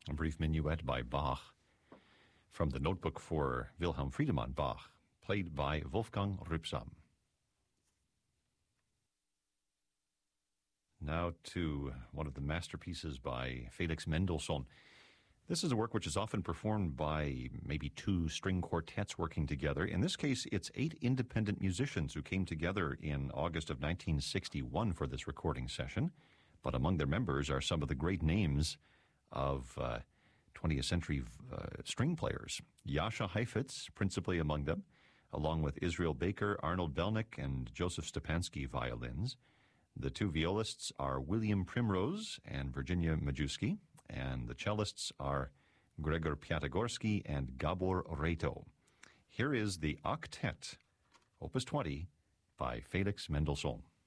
a brief minuet by Bach from the notebook for Wilhelm Friedemann Bach, played by Wolfgang Rübsam. Now to one of the masterpieces by Felix Mendelssohn. This is a work which is often performed by maybe two string quartets working together. In this case, it's 8 independent musicians who came together in August of 1961 for this recording session. But among their members are some of the great names of 20th century string players. Jascha Heifetz, principally among them, along with Israel Baker, Arnold Belnick, and Joseph Stepansky violins. The two violists are William Primrose and Virginia Majewski, and the cellists are Gregor Piatigorsky and Gabor Reto. Here is the Octet, Opus 20, by Felix Mendelssohn.